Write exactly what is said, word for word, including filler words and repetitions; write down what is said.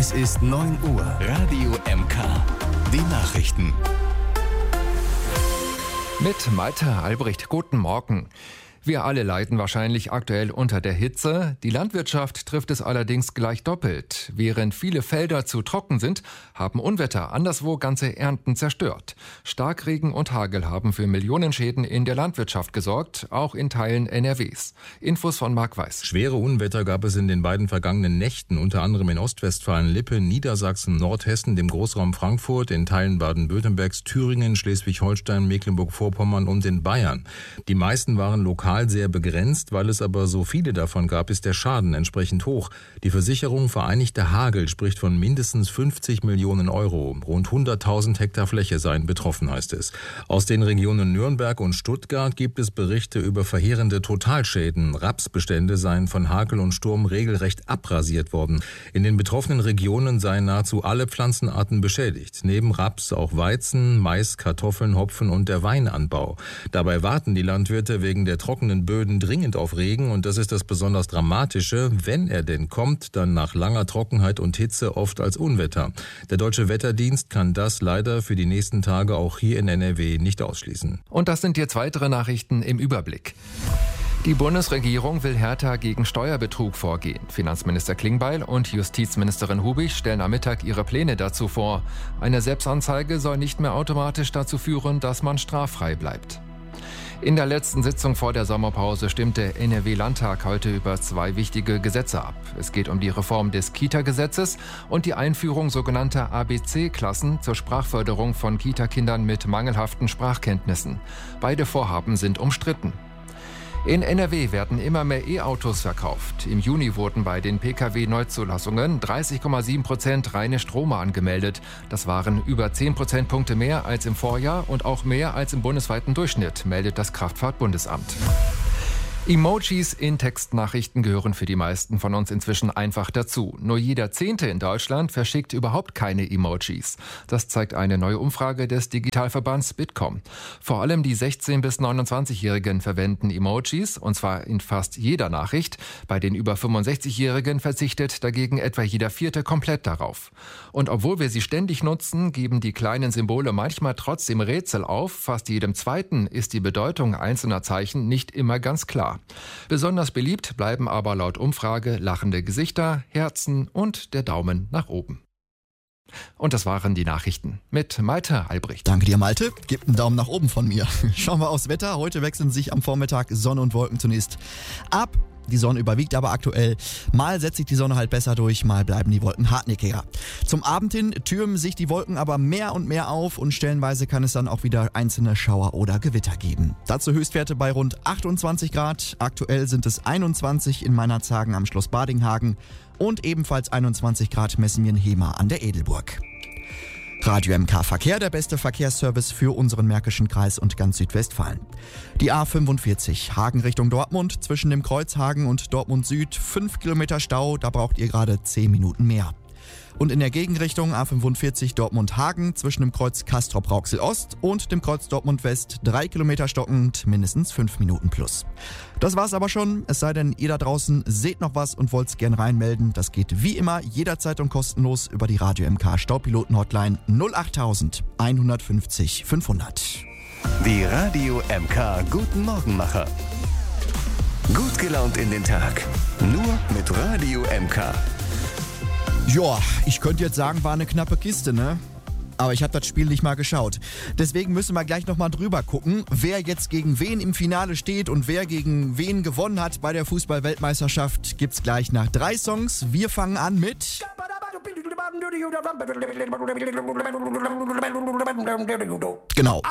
Es ist neun Uhr. Radio M K. Die Nachrichten. Mit Malte Albrecht. Guten Morgen. Wir alle leiden wahrscheinlich aktuell unter der Hitze. Die Landwirtschaft trifft es allerdings gleich doppelt. Während viele Felder zu trocken sind, haben Unwetter anderswo ganze Ernten zerstört. Starkregen und Hagel haben für Millionenschäden in der Landwirtschaft gesorgt, auch in Teilen N R Ws. Infos von Marc Weiß. Schwere Unwetter gab es in den beiden vergangenen Nächten, unter anderem in Ostwestfalen-Lippe, Niedersachsen, Nordhessen, dem Großraum Frankfurt, in Teilen Baden-Württembergs, Thüringen, Schleswig-Holstein, Mecklenburg-Vorpommern und in Bayern. Die meisten waren lokal sehr begrenzt, weil es aber so viele davon gab, ist der Schaden entsprechend hoch. Die Versicherung Vereinigter Hagel spricht von mindestens fünfzig Millionen Euro. Rund hunderttausend Hektar Fläche seien betroffen, heißt es. Aus den Regionen Nürnberg und Stuttgart gibt es Berichte über verheerende Totalschäden. Rapsbestände seien von Hagel und Sturm regelrecht abrasiert worden. In den betroffenen Regionen seien nahezu alle Pflanzenarten beschädigt. Neben Raps auch Weizen, Mais, Kartoffeln, Hopfen und der Weinanbau. Dabei warten die Landwirte wegen der trockenen Böden dringend auf Regen, und das ist das besonders Dramatische. Wenn er denn kommt, dann nach langer Trockenheit und Hitze oft als Unwetter. Der Deutsche Wetterdienst kann das leider für die nächsten Tage auch hier in N R W nicht ausschließen. Und das sind jetzt weitere Nachrichten im Überblick. Die Bundesregierung will härter gegen Steuerbetrug vorgehen. Finanzminister Klingbeil und Justizministerin Hubig stellen am Mittag ihre Pläne dazu vor. Eine Selbstanzeige soll nicht mehr automatisch dazu führen, dass man straffrei bleibt. In der letzten Sitzung vor der Sommerpause stimmt der N R W-Landtag heute über zwei wichtige Gesetze ab. Es geht um die Reform des Kita-Gesetzes und die Einführung sogenannter A B C-Klassen zur Sprachförderung von Kita-Kindern mit mangelhaften Sprachkenntnissen. Beide Vorhaben sind umstritten. In N R W werden immer mehr E-Autos verkauft. Im Juni wurden bei den P K W-Neuzulassungen dreißig Komma sieben Prozent reine Stromer angemeldet. Das waren über zehn Prozentpunkte mehr als im Vorjahr und auch mehr als im bundesweiten Durchschnitt, meldet das Kraftfahrtbundesamt. Emojis in Textnachrichten gehören für die meisten von uns inzwischen einfach dazu. Nur jeder Zehnte in Deutschland verschickt überhaupt keine Emojis. Das zeigt eine neue Umfrage des Digitalverbands Bitkom. Vor allem die sechzehn- bis neunundzwanzigjährigen verwenden Emojis, und zwar in fast jeder Nachricht. Bei den über fünfundsechzigjährigen verzichtet dagegen etwa jeder Vierte komplett darauf. Und obwohl wir sie ständig nutzen, geben die kleinen Symbole manchmal trotzdem Rätsel auf. Fast jedem Zweiten ist die Bedeutung einzelner Zeichen nicht immer ganz klar. Besonders beliebt bleiben aber laut Umfrage lachende Gesichter, Herzen und der Daumen nach oben. Und das waren die Nachrichten mit Malte Albrecht. Danke dir, Malte. Gib einen Daumen nach oben von mir. Schauen wir aufs Wetter. Heute wechseln sich am Vormittag Sonne und Wolken zunächst ab. Die Sonne überwiegt aber aktuell. Mal setzt sich die Sonne halt besser durch, mal bleiben die Wolken hartnäckiger. Zum Abend hin türmen sich die Wolken aber mehr und mehr auf, und stellenweise kann es dann auch wieder einzelne Schauer oder Gewitter geben. Dazu Höchstwerte bei rund achtundzwanzig Grad. Aktuell sind es einundzwanzig in Meinerzhagen am Schloss Badinghagen, und ebenfalls einundzwanzig Grad messen wir in Hemer an der Edelburg. Radio M K Verkehr, der beste Verkehrsservice für unseren Märkischen Kreis und ganz Südwestfalen. Die A fünfundvierzig, Hagen Richtung Dortmund, zwischen dem Kreuz Hagen und Dortmund Süd, fünf Kilometer Stau, da braucht ihr gerade zehn Minuten mehr. Und in der Gegenrichtung A fünfundvierzig Dortmund-Hagen, zwischen dem Kreuz Castrop-Rauxel-Ost und dem Kreuz Dortmund-West, drei Kilometer stockend, mindestens fünf Minuten plus. Das war's aber schon, es sei denn, ihr da draußen seht noch was und wollt's gern reinmelden. Das geht wie immer jederzeit und kostenlos über die Radio M K Staupiloten-Hotline null acht tausend einhundertfünfzig fünfhundert. Die Radio M K Guten Morgenmacher. Gut gelaunt in den Tag. Nur mit Radio M K. Ja, ich könnte jetzt sagen, war eine knappe Kiste, ne? Aber ich habe das Spiel nicht mal geschaut. Deswegen müssen wir gleich nochmal drüber gucken, wer jetzt gegen wen im Finale steht und wer gegen wen gewonnen hat bei der Fußball-Weltmeisterschaft. Gibt's gleich nach drei Songs. Wir fangen an mit... Genau.